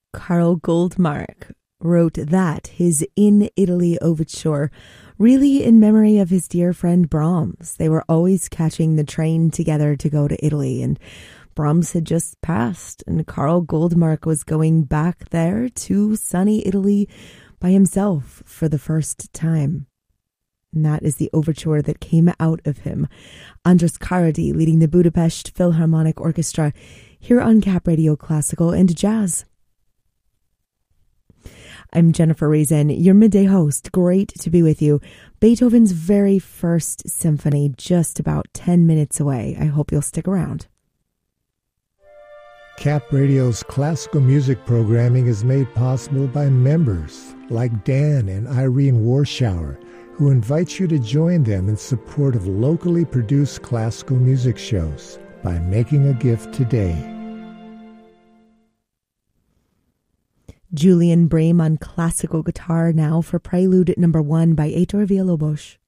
Karl Goldmark wrote that, his In Italy overture, really in memory of his dear friend Brahms. They were always catching the train together to go to Italy, and Brahms had just passed, and Karl Goldmark was going back there to sunny Italy by himself for the first time. And that is the overture that came out of him. Andras Karady leading the Budapest Philharmonic Orchestra here on Cap Radio Classical and Jazz. I'm Jennifer Reason, your midday host. Great to be with you. Beethoven's very first symphony, just about 10 minutes away. I hope you'll stick around. Cap Radio's classical music programming is made possible by members like Dan and Irene Warschauer, who invite you to join them in support of locally produced classical music shows by making a gift today. Julian Bream on classical guitar now for Prelude No. 1 by Heitor Villa-Lobos.